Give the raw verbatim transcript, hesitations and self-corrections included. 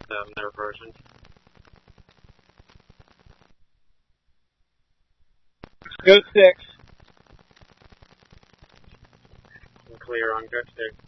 um, their version. Go six. Clear on go six.